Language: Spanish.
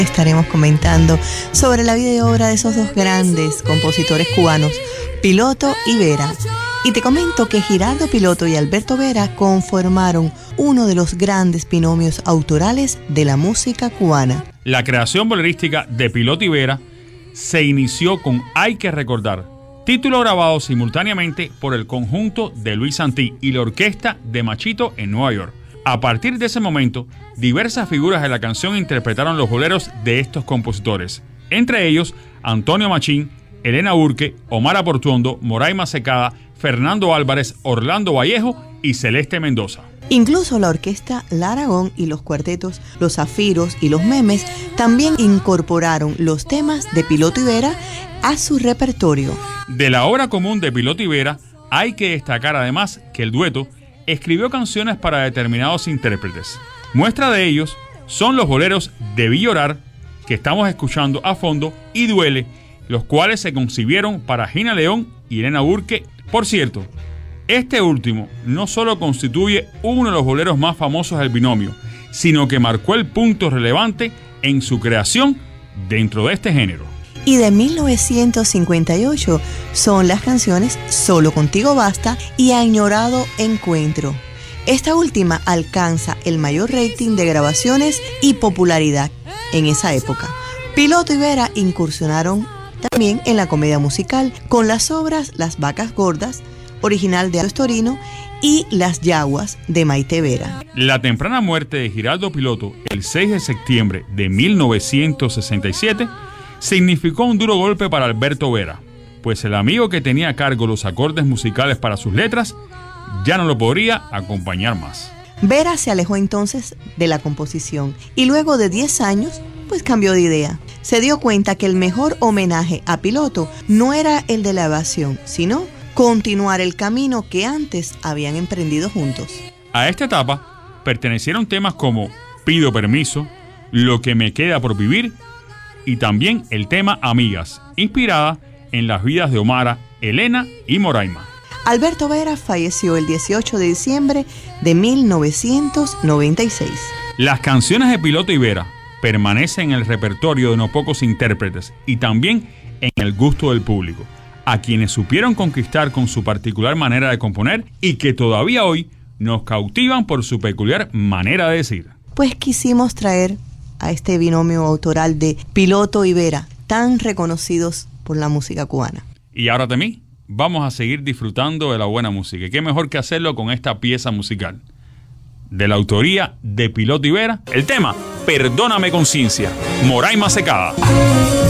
Estaremos comentando sobre la vida y obra de esos dos grandes compositores cubanos, Piloto y Vera. Y te comento que Giraldo Piloto y Alberto Vera conformaron uno de los grandes binomios autorales de la música cubana. La creación bolerística de Piloto y Vera se inició con Hay que recordar, título grabado simultáneamente por el conjunto de Luis Santí y la orquesta de Machito en Nueva York. A partir de ese momento, diversas figuras de la canción interpretaron los boleros de estos compositores, entre ellos Antonio Machín, Elena Burke, Omar Aportuondo, Moraima Secada, Fernando Álvarez, Orlando Vallejo y Celeste Mendoza. Incluso la orquesta La Aragón y los cuartetos Los Zafiros y Los Memes también incorporaron los temas de Piloto y Vera a su repertorio. De la obra común de Piloto y Vera, hay que destacar además que el dueto escribió canciones para determinados intérpretes. Muestra de ellos son los boleros Debí llorar, que estamos escuchando a fondo, y Duele, los cuales se concibieron para Gina León y Elena Burke. Por cierto, este último no solo constituye uno de los boleros más famosos del binomio, sino que marcó el punto relevante en su creación dentro de este género. Y de 1958 son las canciones Solo contigo basta y Añorado encuentro. Esta última alcanza el mayor rating de grabaciones y popularidad en esa época. Piloto y Vera incursionaron también en la comedia musical con las obras Las vacas gordas, original de Torino, y Las yaguas de Maite Vera. La temprana muerte de Giraldo Piloto el 6 de septiembre de 1967 significó un duro golpe para Alberto Vera, pues el amigo que tenía a cargo los acordes musicales para sus letras ya no lo podría acompañar más. Vera se alejó entonces de la composición y luego de 10 años pues cambió de idea. Se dio cuenta que el mejor homenaje a Piloto no era el de la evasión, sino continuar el camino que antes habían emprendido juntos. A esta etapa pertenecieron temas como Pido permiso, Lo que me queda por vivir y también el tema Amigas, inspirada en las vidas de Omara, Elena y Moraima. Alberto Vera falleció el 18 de diciembre de 1996. Las canciones de Piloto y Vera permanecen en el repertorio de no pocos intérpretes y también en el gusto del público, a quienes supieron conquistar con su particular manera de componer y que todavía hoy nos cautivan por su peculiar manera de decir. Pues quisimos traer a este binomio autoral de Piloto y Vera, tan reconocidos por la música cubana. Y ahora de mí, vamos a seguir disfrutando de la buena música. Y qué mejor que hacerlo con esta pieza musical. De la autoría de Piloto y Vera, el tema Perdóname Conciencia, Moraima Secada.